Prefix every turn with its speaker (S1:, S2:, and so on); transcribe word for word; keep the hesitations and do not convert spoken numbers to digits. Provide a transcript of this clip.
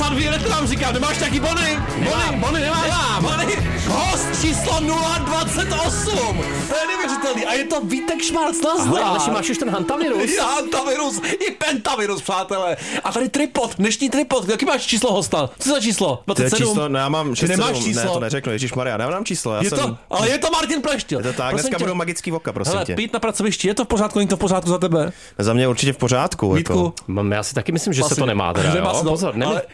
S1: za dvě, to vám říkám, nemáš taky bony? Bony, bony nemáš? Nemám. Bony, host číslo nula dvacet osm. To je neuvěřitelný. A je to Vítek Šmarc, nazdar.
S2: Ale máš už ten hantavirus.
S1: Já, hantavirus i pentavirus, přátelé. A tady tripod, dnešní tripod. Jaký máš číslo hosta? Co za číslo? dvacet sedm?
S3: Číslo, no já mám
S1: šest set sedm. Nemáš číslo?
S3: Ne, to neřeknu, ježišmarja, já mám číslo. Já
S1: je
S3: jsem...
S1: to, ale je to Martin Pleštil.
S3: Je to tak, prosím dneska tě. Budou magický voka, prosím
S1: hele,
S3: tě.
S1: Pít na pracovišti, je to v pořádku, není to v pořádku za tebe?
S3: Za mě určitě v pořádku.
S1: Vítku.
S3: Jako.
S2: Já si taky myslím, že vlastně, se to nemá teda, jo?
S1: No,
S2: Pozor, ne,
S1: ale